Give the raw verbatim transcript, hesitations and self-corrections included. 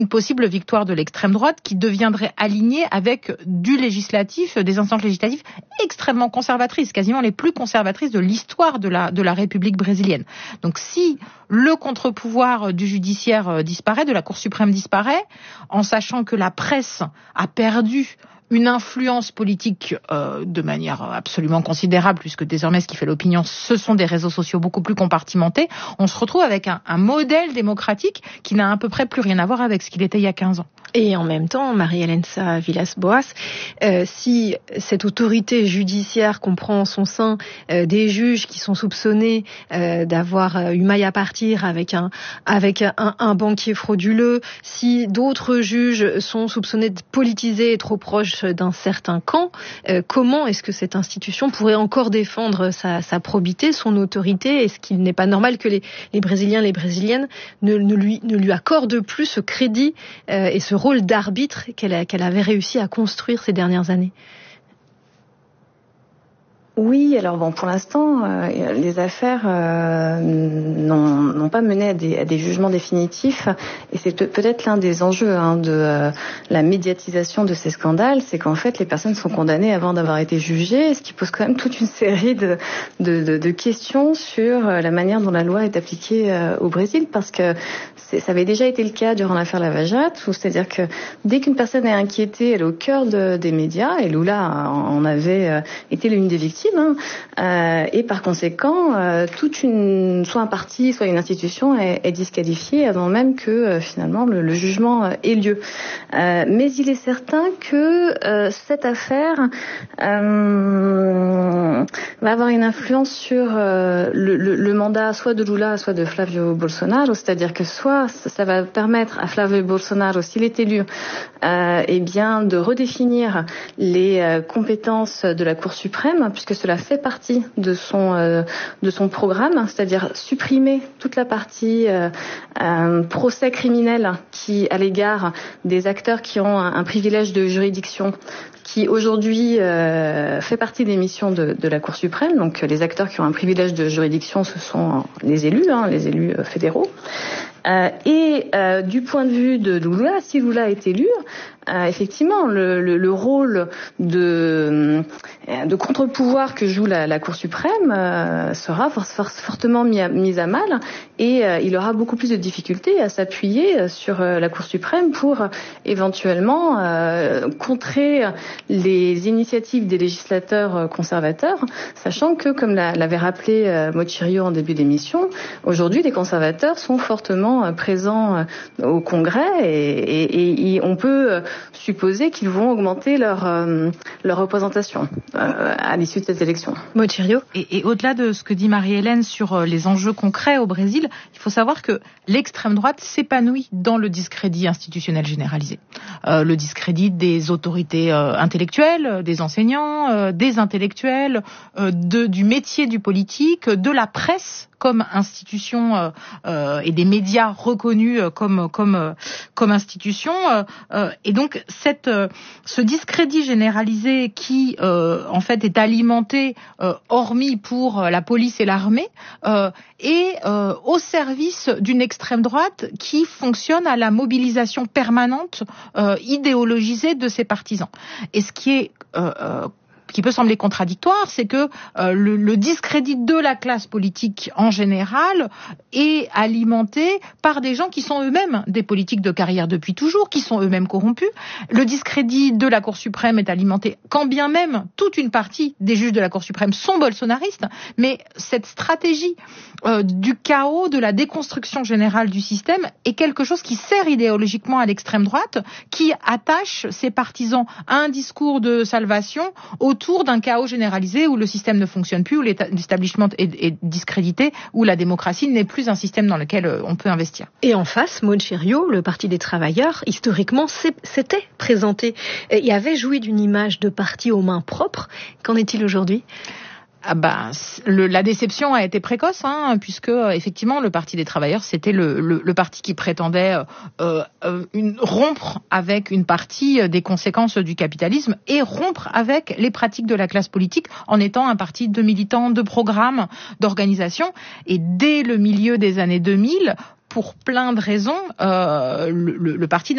une possible victoire de l'extrême droite qui deviendrait alignée avec du législatif, des instances législatives extrêmement conservatrices, quasiment les plus conservatrices de l'histoire de la, de la République brésilienne. Donc si le contre-pouvoir du judiciaire disparaît, de la Cour suprême disparaît, en sachant que la presse a perdu une influence politique euh, de manière absolument considérable, puisque désormais ce qui fait l'opinion, ce sont des réseaux sociaux beaucoup plus compartimentés, on se retrouve avec un, un modèle démocratique qui n'a à peu près plus rien à voir avec ce qu'il était il y a quinze ans. Et en même temps, Maria-Helena Villas-Boas, euh, si cette autorité judiciaire comprend en son sein euh, des juges qui sont soupçonnés euh, d'avoir euh, eu maille à partir avec un avec un, un banquier frauduleux, si d'autres juges sont soupçonnés de politiser et trop proches d'un certain camp, euh, comment est-ce que cette institution pourrait encore défendre sa, sa probité, son autorité? Est-ce qu'il n'est pas normal que les, les Brésiliens, les Brésiliennes ne, ne, lui, ne lui accordent plus ce crédit euh, et ce rôle d'arbitre qu'elle, qu'elle avait réussi à construire ces dernières années? Oui, alors bon, pour l'instant, euh, les affaires euh, n'ont, n'ont pas mené à des, à des jugements définitifs, et c'est peut-être l'un des enjeux hein, de euh, la médiatisation de ces scandales, c'est qu'en fait les personnes sont condamnées avant d'avoir été jugées, ce qui pose quand même toute une série de, de, de, de questions sur la manière dont la loi est appliquée euh, au Brésil, parce que c'est, ça avait déjà été le cas durant l'affaire Lava Jato, c'est-à-dire que dès qu'une personne est inquiétée, elle est au cœur de, des médias, et Lula en avait euh, été l'une des victimes. Euh, et par conséquent, euh, toute une, soit un parti, soit une institution est, est disqualifiée avant même que euh, finalement le, le jugement euh, ait lieu. Euh, mais il est certain que euh, cette affaire euh, va avoir une influence sur euh, le, le, le mandat soit de Lula, soit de Flavio Bolsonaro, c'est-à-dire que soit ça, ça va permettre à Flavio Bolsonaro, s'il est élu, euh, eh bien de redéfinir les euh, compétences de la Cour suprême, puisque cela fait partie de son euh, de son programme, c'est-à-dire supprimer toute la partie euh, euh, procès criminel qui à l'égard des acteurs qui ont un, un privilège de juridiction, qui aujourd'hui euh, fait partie des missions de, de la Cour suprême. Donc les acteurs qui ont un privilège de juridiction, ce sont les élus, hein, les élus euh, fédéraux. Euh, et euh, du point de vue de Lula, si Lula est élu, euh, effectivement, le, le, le rôle de, de contre-pouvoir que joue la, la Cour suprême euh, sera for, for, fortement mis à, mis à mal, et euh, il aura beaucoup plus de difficultés à s'appuyer sur euh, la Cour suprême pour euh, éventuellement euh, contrer les initiatives des législateurs euh, conservateurs, sachant que, comme l'a, l'avait rappelé euh, Mochirio en début d'émission, aujourd'hui les conservateurs sont fortement présents au Congrès, et, et, et on peut supposer qu'ils vont augmenter leur, euh, leur représentation euh, à l'issue de cette élection. Mochirio. Et, et au-delà de ce que dit Marie-Hélène sur les enjeux concrets au Brésil, il faut savoir que l'extrême droite s'épanouit dans le discrédit institutionnel généralisé. Euh, le discrédit des autorités euh, intellectuelles, des enseignants, euh, des intellectuels, euh, de, du métier du politique, de la presse comme institution euh, euh, et des médias reconnus euh, comme comme euh, comme institution euh, euh, et donc cette euh, ce discrédit généralisé qui euh, en fait est alimenté euh, hormis pour la police et l'armée euh, est euh, au service d'une extrême droite qui fonctionne à la mobilisation permanente euh, idéologisée de ses partisans. Et ce qui est euh, euh, qui peut sembler contradictoire, c'est que euh, le, le discrédit de la classe politique en général est alimenté par des gens qui sont eux-mêmes des politiques de carrière depuis toujours, qui sont eux-mêmes corrompus. Le discrédit de la Cour suprême est alimenté, quand bien même toute une partie des juges de la Cour suprême sont bolsonaristes, mais cette stratégie euh, du chaos, de la déconstruction générale du système est quelque chose qui sert idéologiquement à l'extrême droite, qui attache ses partisans à un discours de salvation autour d'un chaos généralisé où le système ne fonctionne plus, où l'établissement est, est discrédité, où la démocratie n'est plus un système dans lequel on peut investir. Et en face, Mochirio, le Parti des travailleurs, historiquement, s'était présenté et avait joui d'une image de parti aux mains propres. Qu'en est-il aujourd'hui ? Ah ben, le, la déception a été précoce, hein, puisque effectivement le Parti des travailleurs c'était le, le, le parti qui prétendait euh, euh, une, rompre avec une partie des conséquences du capitalisme et rompre avec les pratiques de la classe politique en étant un parti de militants, de programmes, d'organisation. Et dès le milieu des années deux mille, pour plein de raisons, euh, le, le, le parti